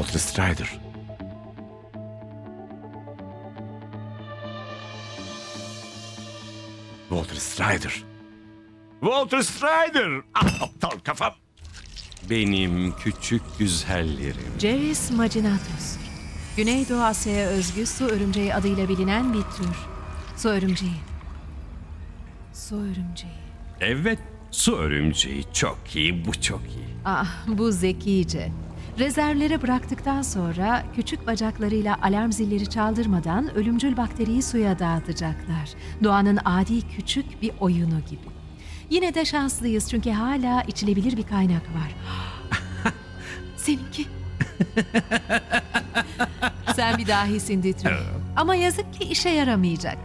Walter Strider. Walter Strider. Walter Strider! Ah, aptal kafam. Benim küçük güzellerim. Ceris maginatus. Güneydoğu Asya'ya özgü su örümceği adıyla bilinen bir tür. Su örümceği. Su örümceği. Evet, su örümceği çok iyi, bu çok iyi. Ah, bu zekice. Rezervlere bıraktıktan sonra küçük bacaklarıyla alarm zilleri çaldırmadan ölümcül bakteriyi suya dağıtacaklar. Doğanın adi küçük bir oyunu gibi. Yine de şanslıyız çünkü hala içilebilir bir kaynak var. Seninki. Sen bir dahisin Ditri. Ama yazık ki işe yaramayacak.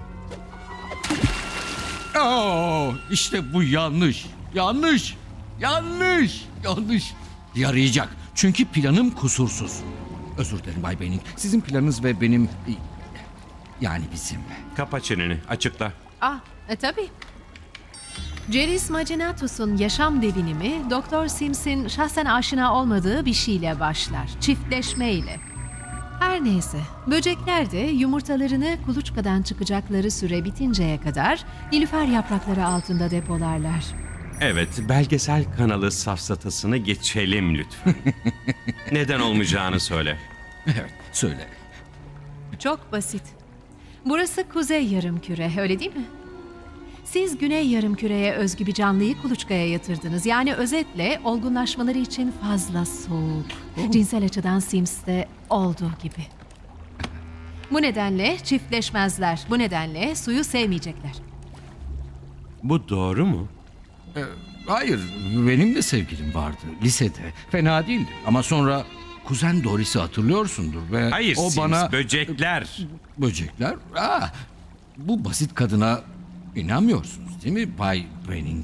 İşte bu yanlış. Yanlış. Yanlış. Yanlış. Yarayacak. Çünkü planım kusursuz. Özür dilerim Bay Benning. Sizin planınız ve benim... Yani bizim. Kapa çeneni, açıkla. Tabii. Ceris maginatus'un yaşam devinimi Doktor Sims'in şahsen aşina olmadığı bir şeyle başlar. Çiftleşmeyle. Her neyse, böcekler de yumurtalarını kuluçkadan çıkacakları süre bitinceye kadar nilüfer yaprakları altında depolarlar. Evet, belgesel kanalı safsatasını geçelim lütfen. Neden olmayacağını söyle. Evet, söyle. Çok basit. Burası kuzey yarımküre, öyle değil mi? Siz güney yarımküreye özgü bir canlıyı kuluçkaya yatırdınız. Yani özetle olgunlaşmaları için fazla soğuk. Cinsel açıdan Sims'te olduğu gibi. Bu nedenle çiftleşmezler. Bu nedenle suyu sevmeyecekler. Bu doğru mu? Hayır, benim de sevgilim vardı lisede. Fena değildi ama sonra kuzen Doris'i hatırlıyorsundur ve Hayır, o Sims, bana... böcekler. Böcekler? Bu basit kadına inanmıyorsunuz değil mi Bay Benning?